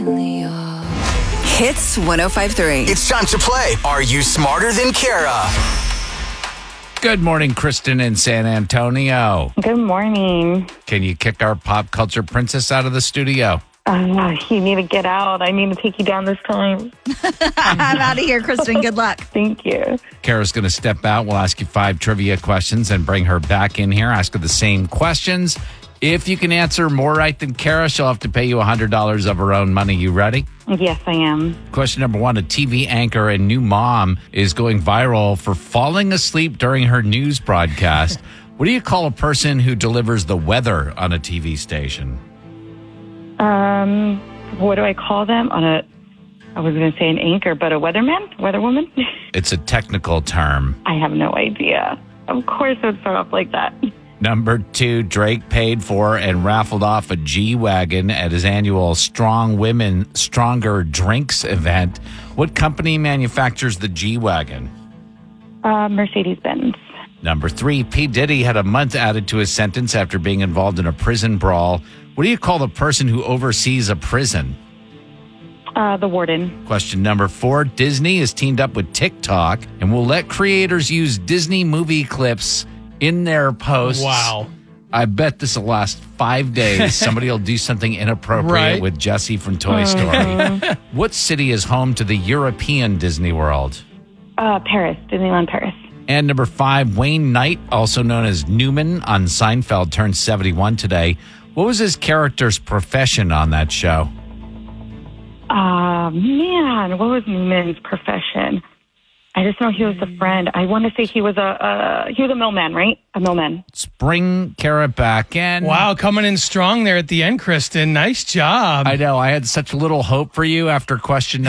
Hits 105.3. It's time to play Are You Smarter Than Kara? Good morning, Kristen in San Antonio. Good morning. Can you kick our pop culture princess out of the studio? You need to get out. I need to take you down this time. I'm out of here, Kristen. Good luck. Thank you. Kara's going to step out. We'll ask you 5 trivia questions and bring her back in here. Ask her the same questions. If you can answer more right than Kara, she'll have to pay you $100 of her own money. You ready? Yes, I am. Question number 1. A TV anchor and new mom is going viral for falling asleep during her news broadcast. What do you call a person who delivers the weather on a TV station? What do I call them? I was going to say an anchor, but a weatherman? Weatherwoman? It's a technical term. I have no idea. Of course it would start off like that. Number 2, Drake paid for and raffled off a G-Wagon at his annual Strong Women, Stronger Drinks event. What company manufactures the G-Wagon? Mercedes-Benz. Number 3, P. Diddy had a month added to his sentence after being involved in a prison brawl. What do you call the person who oversees a prison? The warden. Question number 4, Disney has teamed up with TikTok and will let creators use Disney movie clips in their posts. Wow. I bet this will last 5 days. Somebody will do something inappropriate Right. with Jessie from Toy Story. What city is home to the European Disney World? Paris. Disneyland Paris. And number 5, Wayne Knight, also known as Newman on Seinfeld, turned 71 today. What was his character's profession on that show? Man, what was Newman's profession? I just know he was a friend. I want to say he was a millman, right? A millman. Let's bring Kara back in. Wow, coming in strong there at the end, Kristen. Nice job. I know. I had such little hope for you after question